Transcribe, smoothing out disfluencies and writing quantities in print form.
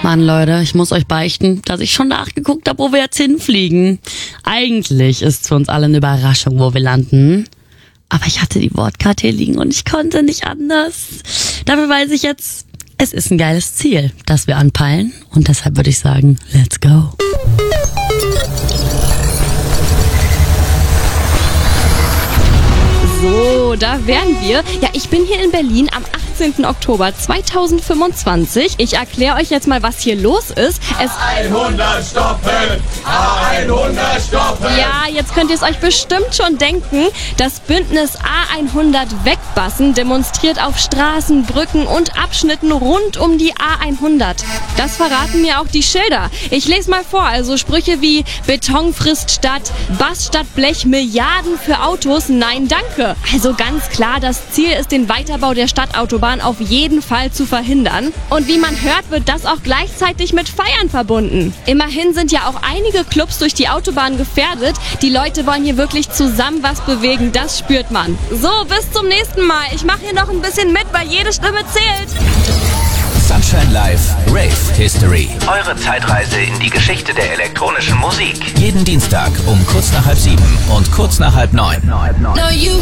Mann, Leute, ich muss euch beichten, dass ich schon nachgeguckt habe, wo wir jetzt hinfliegen. Eigentlich ist für uns alle eine Überraschung, wo wir landen. Aber ich hatte die Wortkarte hier liegen und ich konnte nicht anders. Dafür weiß ich jetzt, es ist ein geiles Ziel, das wir anpeilen. Und deshalb würde ich sagen, let's go. So, da wären wir. Ja, ich bin hier in Berlin am 18. Oktober 2025. Ich erkläre euch jetzt mal, was hier los ist. A100 stoppen! A100 stoppen! Ja, jetzt könnt ihr es euch bestimmt schon denken. Das Bündnis A100 Wegbassen demonstriert auf Straßen, Brücken und Abschnitten rund um die A100. Das verraten mir auch die Schilder. Ich lese mal vor, also Sprüche wie Beton frisst Stadt, Bass statt Blech, Milliarden für Autos, nein danke. Also ganz klar, das Ziel ist, den Weiterbau der Stadtautobahn auf jeden Fall zu verhindern. Und wie man hört, wird das auch gleichzeitig mit Feiern verbunden. Immerhin sind ja auch einige Clubs durch die Autobahn gefährdet. Die Leute wollen hier wirklich zusammen was bewegen, das spürt man. So, bis zum nächsten Mal. Ich mache hier noch ein bisschen mit, weil jede Stimme zählt. Sunshine Live Rave History. Eure Zeitreise in die Geschichte der elektronischen Musik. Jeden Dienstag um kurz nach 6:30 und kurz nach 8:30. No, you